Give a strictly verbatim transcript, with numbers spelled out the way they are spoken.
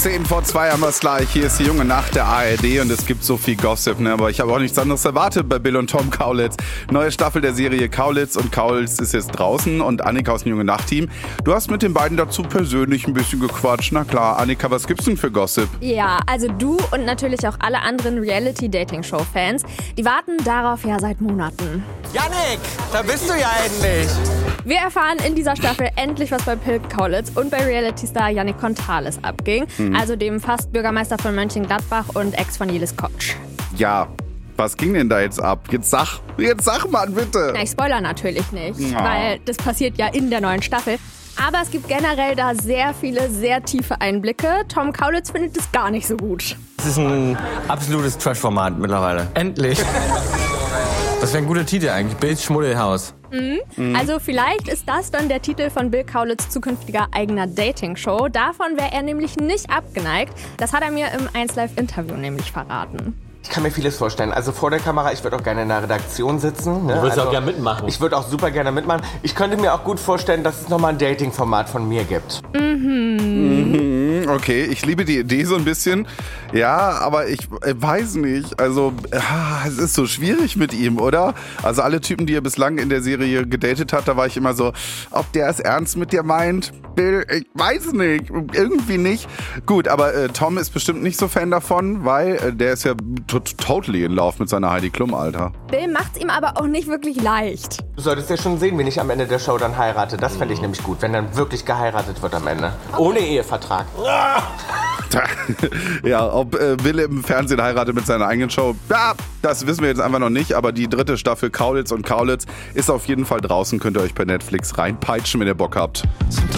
Zehn vor zwei haben wir es gleich. Hier ist die junge Nacht der A R D und es gibt so viel Gossip, ne? Aber ich habe auch nichts anderes erwartet bei Bill und Tom Kaulitz. Neue Staffel der Serie Kaulitz und Kaulitz ist jetzt draußen und Annika aus dem junge Nacht-Team. Du hast mit den beiden dazu persönlich ein bisschen gequatscht. Na klar, Annika, was gibt's denn für Gossip? Ja, also du und natürlich auch alle anderen Reality-Dating-Show-Fans, die warten darauf ja seit Monaten. Yannick, da bist du ja endlich. Wir erfahren in dieser Staffel endlich, was bei Bill Kaulitz und bei Reality-Star Yannick Contales abging. Mhm. Also dem fast Bürgermeister von Mönchengladbach und Ex von Jelis Kotsch. Ja, was ging denn da jetzt ab? Jetzt sag, jetzt sag mal bitte. Na, ich spoiler natürlich nicht, Ja. weil das passiert ja in der neuen Staffel. Aber es gibt generell da sehr viele, sehr tiefe Einblicke. Tom Kaulitz findet es gar nicht so gut. Das ist ein absolutes Trash-Format mittlerweile. Endlich. Das wäre ein guter Titel eigentlich. Bills Schmuddelhaus. Mhm. Mhm. Also vielleicht ist das dann der Titel von Bill Kaulitz zukünftiger eigener Dating-Show. Davon wäre er nämlich nicht abgeneigt. Das hat er mir im eins Live-Interview nämlich verraten. Ich kann mir vieles vorstellen. Also vor der Kamera, ich würde auch gerne in der Redaktion sitzen. Ne? Du würdest also, auch gerne mitmachen. Ich würde auch super gerne mitmachen. Ich könnte mir auch gut vorstellen, dass es nochmal ein Dating-Format von mir gibt. Mhm. Mhm, okay, ich liebe die Idee so ein bisschen. Ja, aber ich äh, weiß nicht. Also, ah, es ist so schwierig mit ihm, oder? Also alle Typen, die er bislang in der Serie gedatet hat, da war ich immer so, ob der es ernst mit dir meint? Bill, ich weiß nicht. Irgendwie nicht. Gut, aber äh, Tom ist bestimmt nicht so Fan davon, weil äh, der ist ja t- totally in love mit seiner Heidi Klum, Alter. Bill macht's ihm aber auch nicht wirklich leicht. Du solltest ja schon sehen, wen ich am Ende der Show dann heirate. Das fände ich nämlich gut, wenn dann wirklich geheiratet wird am Ende. Ohne Ehevertrag. Ja, ob äh, Bill im Fernsehen heiratet mit seiner eigenen Show, ja, das wissen wir jetzt einfach noch nicht. Aber die dritte Staffel Kaulitz und Kaulitz ist auf jeden Fall draußen. Könnt ihr euch bei Netflix reinpeitschen, wenn ihr Bock habt.